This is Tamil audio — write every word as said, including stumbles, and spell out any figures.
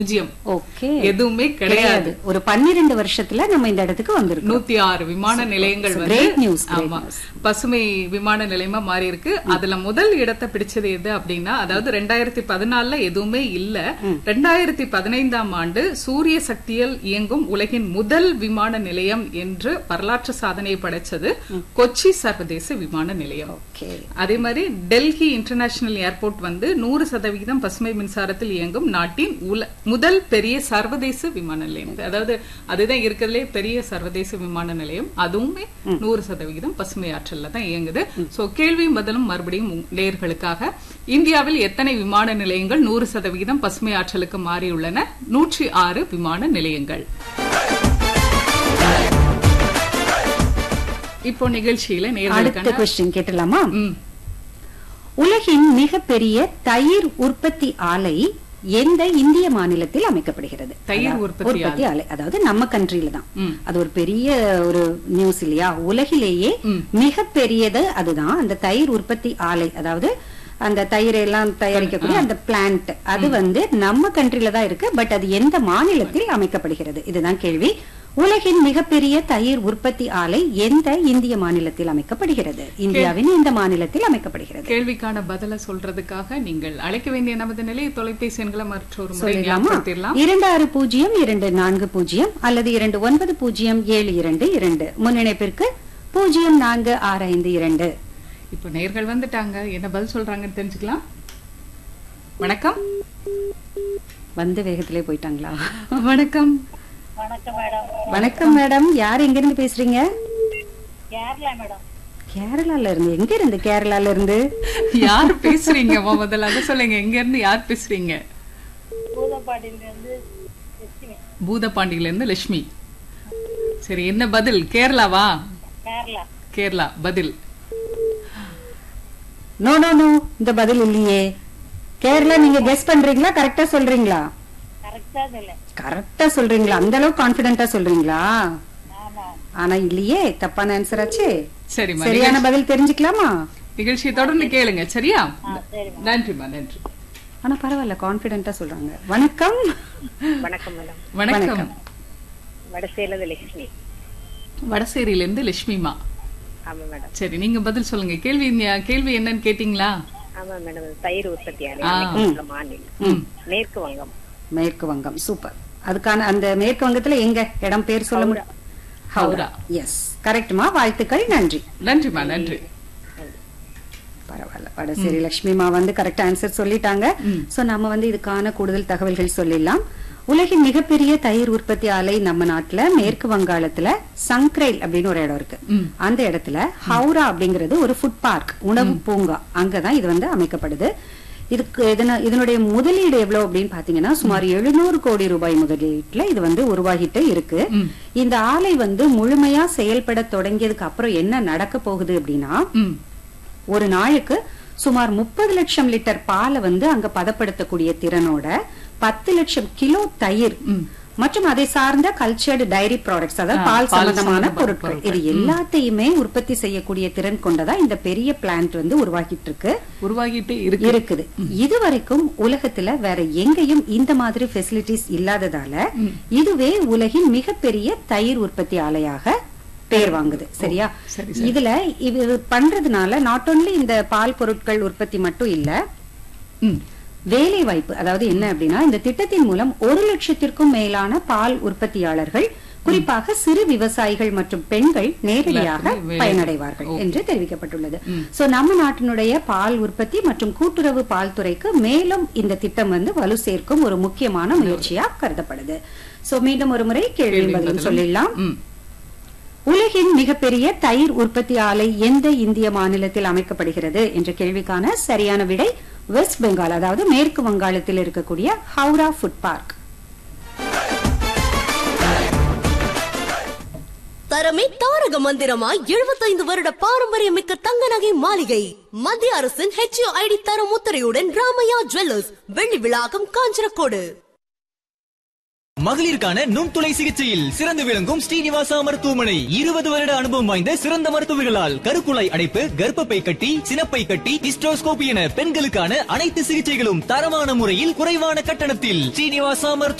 பூஜ்ஜியம் ஓகே எதுவுமே கிடையாது. ஒரு பன்னிரண்டு வருஷத்துல நம்ம இந்த இடத்துக்கு வந்திருக்கோம். நூத்தி ஆறு விமான நிலையங்கள் வந்து கிரேட் நியூஸ். ஆமா பசுமை விமான நிலையமா மாறி இருக்கு. அதுல முதல் இடத்தை பிடிச்சது எது அப்படின்னா, அதாவது ரெண்டாயிரத்தி பதினாலுல எதுவுமே இல்ல. ரெண்டாயிரத்தி பதினைந்தாம் ஆண்டு சூரிய சக்தியில் இயங்கும் உலகின் முதல் விமான நிலையம் என்று வரலாற்று சாதனையை படைச்சது கொச்சி சர்வதேச விமான நிலையம். அதே மாதிரி டெல்லி இன்டர்நேஷனல் ஏர்போர்ட் வந்து நூறு சதவிகிதம் பசுமை மின்சாரத்தில் இயங்கும் நாட்டின் முதல் பெரிய சர்வதேச விமான நிலையம். அதாவது அதுதான் இருக்கிறதுலே பெரிய சர்வதேச விமான நிலையம். அதுவுமே நூறு சதவிகிதம் பசுமை ஆற்றல்ல தான் இயங்குது. சோ கேள்வியும் பதிலும் மறுபடியும் நேயர்களுக்காக, இந்தியாவில் எத்தனை விமான நிலையங்கள் நூறு சதவிகிதம் பசுமை ஆற்றலுக்கு மாறியுள்ளன? நூற்றி ஆறு விமான நிலையங்கள். இப்போ நிகழ்ச்சியில அடுத்த கொஸ்டின் கேட்டலாமா? உலகின் மிகப்பெரிய தயிர் உற்பத்தி ஆலை எந்த இந்திய மாநிலத்தில் அமைக்கப்படுகிறது? தயிர் உற்பத்தி ஆலை, அதாவது நம்ம கண்ட்ரில தான். அது ஒரு பெரிய ஒரு நியூஸ் இல்லையா? உலகிலேயே மிக பெரியது அதுதான். அந்த தயிர் உற்பத்தி ஆலை, அதாவது அந்த தயிரை எல்லாம் தயாரிக்கக்கூடிய அந்த பிளான்ட், அது வந்து நம்ம கண்ட்ரில தான் இருக்கு. பட் அது எந்த மாநிலத்தில் அமைக்கப்படுகிறது? இதுதான் கேள்வி. உலகின் மிகப்பெரிய தயிர் உற்பத்தி ஆலை எந்த இந்திய மாநிலத்தில் அமைக்கப்படுகிறது? இந்தியாவின் இந்த மாநிலத்தில் அமைக்கப்படுகிறது. கேள்விக்கான பதில சொல்றதுக்காக நீங்கள் அழைக்க வேண்டிய நமது நிலைய தொலைபேசி எண்களை மற்றொரு முறை ஞாபகப்படுத்திடலாம். இரண்டு ஆறு பூஜ்ஜியம் இரண்டு நான்கு பூஜ்ஜியம் அல்லது இரண்டு ஒன்பது பூஜ்ஜியம் ஏழு இரண்டு இரண்டு. முன்னிணைப்பிற்கு பூஜ்ஜியம் நான்கு ஆறு ஐந்து இரண்டு. இப்ப நேர்கள் வந்துட்டாங்க, என்ன பதில் சொல்றாங்கன்னு தெரிஞ்சுக்கலாம். வணக்கம். வந்து வேகத்திலே போயிட்டாங்களா? வணக்கம். வணக்கம் மேடம், யார் எங்க இருந்து பேசுறீங்க? கேரளா மேடம். கேரளால இருந்து? எங்க இருந்து கேரளால இருந்து யார் பேசுறீங்க? முதல்ல அத சொல்லுங்க, எங்க இருந்து யார் பேசுறீங்க? பூதப்பாண்டியில இருந்து லட்சுமி. பூதப்பாண்டியில இருந்து லட்சுமி. சரி, என்ன பதில்? கேரளாவா? கேரளா. கேரளா பதில். நோ நோ நோ, இந்த பதில் இல்லையே. கேரளா நீங்க கெஸ் பண்றீங்களா, கரெக்டா சொல்றீங்களா? கரெக்டா சொல்ல. கரெக்டா சொல்றீங்களா? அந்த அளவுக்கு கான்பிடென்ட்டா சொல்றீங்களா? ஆமா. ஆனா இல்லையே, தப்பான ஆன்சர் ஆச்சு. சரி, சரியான பதில் தெரிஞ்சுக்கலாமா? நிகழ்ச்சியை தொடர்ந்து கேளுங்க, சரியா? நன்றிமா, நன்றி. ஆனா பரவாயில்ல, கான்பிடென்ட்டா சொல்றாங்க. வணக்கம். வணக்கம் மேடம். வணக்கம். வடசேரியில லட்சுமி. வடசேரியில இருந்து லட்சுமிமா. ஆமா மேடம். சரி, நீங்க பதில் சொல்லுங்க. கேள்வி கேள்வி என்னன்னு கேட்டீங்களா? ஆமா மேடம், தயிர் உற்பத்தி ஆலை மாநிலம் மேற்கு வங்கம். மேற்கு வங்கம், சூப்பர். அதுக்கான அந்த மேற்கு வங்கத்துல எங்க இடம் பேர் சொல்ல முடியும்? ஹவுரா. எஸ், கரெக்ட்மா, வாழ்த்துக்கள், நன்றி. நன்றிமா, நன்றி. பரவாயில்ல, வடசேரி லட்சுமிமா வந்து கரெக்ட் ஆன்சர் சொல்லிட்டாங்க. சோ நம்ம வந்து இதுக்கான கூடுதல் தகவல்கள் சொல்லிடலாம். உலகின் மிகப்பெரிய தயிர் உற்பத்தி ஆலை நம்ம நாட்டுல மேற்கு வங்காளத்துல சங்க்ரைல் அப்படின்னு ஒரு இடம் இருக்கு. அந்த இடத்துல ஹவுரா அப்படிங்கிறது ஒரு ஃபுட் பார்க், உணவு பூங்கா, அங்கதான் இது வந்து அமைக்கப்படுது. இதுக்கு இதனுடைய முதலீடு எவ்வளவு அப்படின்னு பாத்தீங்கன்னா, சுமார் எழுநூறு கோடி ரூபாய் முதலீட்டுல இது வந்து உருவாகிட்டு இருக்கு. இந்த ஆலை வந்து முழுமையா செயல்பட தொடங்கியதுக்கு அப்புறம் என்ன நடக்க போகுது அப்படின்னா, ஒரு நாளுக்கு சுமார் முப்பது லட்சம் லிட்டர் பாலை வந்து அங்க பதப்படுத்தக்கூடிய திறனோட பத்து லட்சம் கிலோ தயிர் மற்றும் அதை சார்ந்த கல்ச்சர்டு டைரி ப்ராடக்ட்ஸ், அதாவது பால் சம்பந்தமான பொருட்கள், இது எல்லாத்தையுமே உற்பத்தி செய்யக்கூடிய திறன் கொண்டதா இந்த பெரிய பிளான்ட் வந்து உருவாகிட்டு இருக்கு உருவாகிட்டு இருக்குது. இதுவரைக்கும் உலகத்துல வேற எங்கேயும் இந்த மாதிரி ஃபெசிலிட்டிஸ் இல்லாததால இதுவே உலகின் மிகப்பெரிய தயிர் உற்பத்தி ஆலையாக பேர் வாங்குது. சரியா? இதுல இது பண்றதுனால நாட் ஓன்லி இந்த பால் பொருட்கள் உற்பத்தி மட்டும் இல்ல, வேலை வாய்ப்பு, அதாவது என்ன அப்படின்னா, இந்த திட்டத்தின் மூலம் ஒரு லட்சத்திற்கும் மேலான பால் உற்பத்தியாளர்கள், குறிப்பாக சிறு விவசாயிகள் மற்றும் பெண்கள் நேரடியாக பயனடைவார்கள் என்று தெரிவிக்கப்பட்டுள்ளது. சோ நம்ம நாட்டினுடைய பால் உற்பத்தி மற்றும் கூட்டுறவு பால் துறைக்கு மேலும் இந்த திட்டம் வந்து வலு சேர்க்கும் ஒரு முக்கியமான முயற்சியா கருதப்படுது. சோ மீண்டும் ஒரு முறை கேள்வி பதிலும் சொல்லிடலாம். உலகின் மிகப்பெரிய தயிர் உற்பத்தி ஆலை எந்த இந்திய மாநிலத்தில் அமைக்கப்படுகிறது என்ற கேள்விக்கான சரியான விடை வெஸ்ட் பெங்கால், அதாவது மேற்கு வங்காளத்தில் இருக்கக்கூடிய ஹவுரா ஃபுட் பார்க். தரமே தாரக மந்திரமாய் எழுபத்தைந்து வருட பாரம்பரியமிக்க தங்க நகை மாளிகை, மத்திய அரசின் ஹெச் ஐ டி தர முத்திரையுடன் ராமையா ஜுவல்லர்ஸ், வெள்ளி விழாக்கம், காஞ்சனக்கோடு. மகளிருக்கான நுண்துளை சிகிச்சையில் சிறந்து விளங்கும் ஸ்ரீனிவாசா மருத்துவமனை இருபது வருட அனுபவம் வாய்ந்த சிறந்த மருத்துவர்களால் கருக்குழாய் அடைப்பு, கர்ப்பப்பை கட்டி, சினப்பை கட்டி, ஹிஸ்டோஸ்கோபி என பெண்களுக்கான அனைத்து சிகிச்சைகளும் தரமான முறையில் குறைவான கட்டணத்தில் ஸ்ரீனிவாசா மருத்துவ